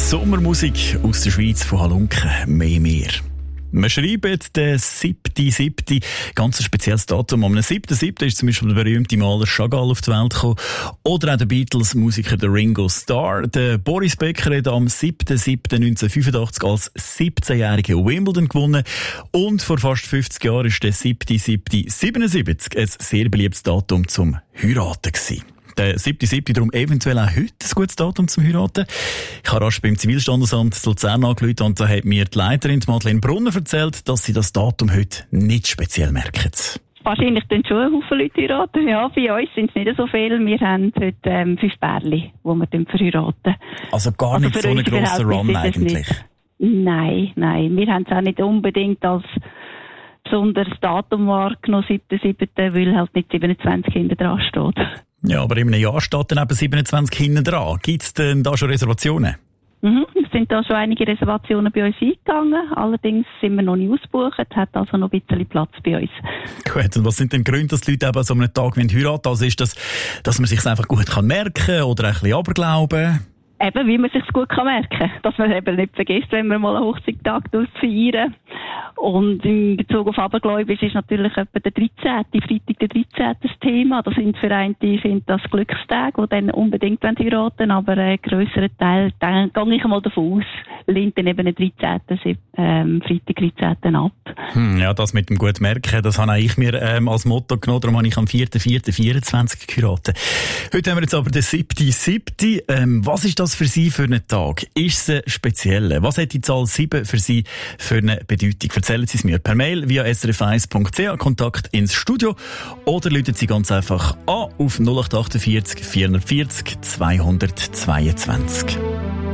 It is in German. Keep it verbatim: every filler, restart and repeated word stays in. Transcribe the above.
Sommermusik aus der Schweiz von Halunken, mehr mehr. Wir schreiben den siebten siebten Ganz ein spezielles Datum. Am siebten siebten ist zum Beispiel der berühmte Maler Chagall auf die Welt gekommen. Oder auch der Beatles-Musiker der Ringo Starr. Der Boris Becker hat am siebten siebten neunzehnhundertfünfundachtzig als siebzehnjähriger Wimbledon gewonnen. Und vor fast fünfzig Jahren ist der siebten siebten siebenundsiebzig ein sehr beliebtes Datum zum Heiraten gewesen. Der siebten siebten darum eventuell auch heute ein gutes Datum zum Heiraten. Ich habe rasch beim Zivilstandesamt zu Luzern angerufen und da hat mir die Leiterin die Madeleine Brunner erzählt, dass sie das Datum heute nicht speziell merken. Wahrscheinlich tun schon ein Haufen Leute heiraten. Ja, bei uns sind es nicht so viele. Wir haben heute ähm, fünf Pärchen, die wir verheiraten. Also gar nicht also so einen grossen Run eigentlich? Nein, nein. Wir haben es auch nicht unbedingt als besonderes Datum wahrgenommen, siebten siebten weil halt nicht siebenundzwanzig hinten dran steht. Ja, aber in einem Jahr steht dann eben siebenundzwanzig hinten dran. Gibt es denn da schon Reservationen? Mhm, es sind da schon einige Reservationen bei uns eingegangen. Allerdings sind wir noch nicht ausgebucht, hat also noch ein bisschen Platz bei uns. Gut, und was sind denn die Gründe, dass die Leute eben so einen Tag heiraten? Also ist das, dass man sich einfach gut merken kann oder ein bisschen Aberglauben? Eben, wie man sich gut merken kann. Dass man eben nicht vergisst, wenn man mal einen Hochzeitstag feiern. Und in Bezug auf Abergläubisch ist natürlich etwa der dreizehnte Freitag der dreizehnte das Thema. Das sind für einige sind das Glückstage, die dann unbedingt heiraten wollen, aber ein grösserer Teil, dann gehe ich mal davon aus, lehnt dann eben den dreizehnten Ähm, Freitag dreizehnten ab. Hm, ja, das mit dem gut merken, das habe ich mir ähm, als Motto genommen, darum habe ich am vierten vierten vierundzwanzig geheiratet. Heute haben wir jetzt aber den siebten siebten Ähm, was ist das für Sie für einen Tag? Ist es speziell? Was hat die Zahl sieben für Sie für eine Bedeutung? Erzählen Sie es mir per Mail via s r f eins punkt c h, Kontakt ins Studio, oder rufen Sie ganz einfach an auf null acht vier acht vierhundertvierzig zweihundertzweiundzwanzig.